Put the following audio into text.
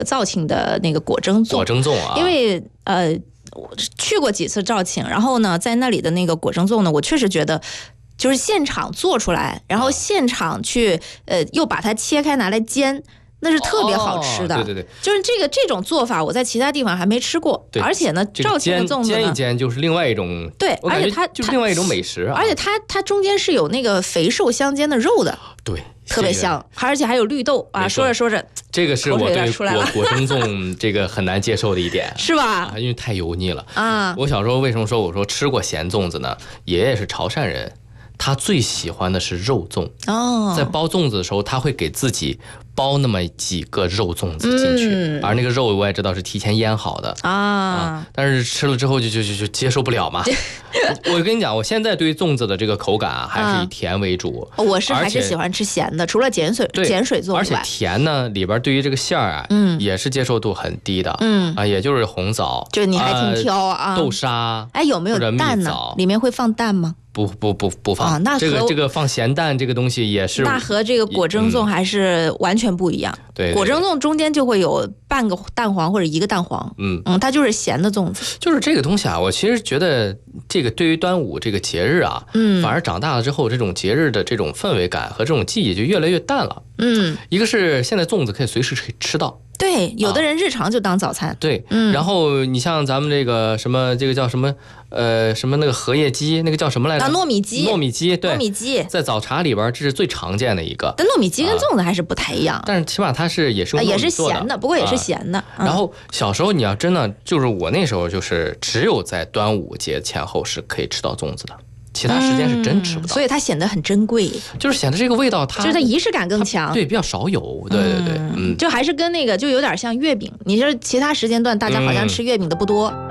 肇庆的那个果蒸粽。 果蒸粽啊， 因为我去过几次肇庆，然后呢，在那里的那个果蒸粽呢，我确实觉得。就是现场做出来，然后现场去又把它切开拿来煎，那是特别好吃的。 对， 就是这种做法，我在其他地方还没吃过。而且呢，肇庆的粽子呢， 煎一煎就是另外一种， 对，而且它就是另外一种美食啊。 而且它中间是有那个肥瘦相间的肉的， 对， 特别香，而且还有绿豆啊。说着说着， 这个是我对果蒸粽这个很难接受的一点， 是吧？ 因为太油腻了啊。 我小时候为什么说我说吃过咸粽子呢？爷爷是潮汕人。他最喜欢的是肉粽在包粽子的时候，他会给自己包那么几个肉粽子进去，而那个肉我也知道是提前腌好的但是吃了之后就接受不了嘛。我跟你讲，我现在对粽子的这个口感还是以甜为主。 我还是喜欢吃咸的，除了碱水粽以外， 而且甜呢里边对于这个馅儿也是接受度很低的。也就是红枣， 就你还挺挑啊。 豆沙， 有没有蛋呢？里面会放蛋吗？ 不放那这个放咸蛋这个东西也是， 那和这个果蒸粽还是完全不一样。 对， 果蒸粽中间就会有半个蛋黄或者一个蛋黄，它就是咸的粽子。 就是这个东西啊，我其实觉得这个对于端午这个节日啊，反而长大了之后，这种节日的这种氛围感和这种记忆就越来越淡了。一个是现在粽子可以随时吃到。 对，有的人日常就当早餐。 对，然后你像咱们这个什么，这个叫什么什么那个荷叶鸡，那个叫什么来着？ 糯米鸡。 对， 糯米鸡在早茶里边这是最常见的一个。 但糯米鸡跟粽子还是不太一样， 但是起码它是也是用糯米做的， 也是咸的，不过也是咸的。 然后小时候你要真的就是我那时候就是只有在端午节前后是可以吃到粽子的。其他时间是真吃不到， 所以它显得很珍贵， 就是显得这个味道就是它仪式感更强， 对，比较少有，对， 就还是跟那个就有点像月饼，你说其他时间段大家好像吃月饼的不多。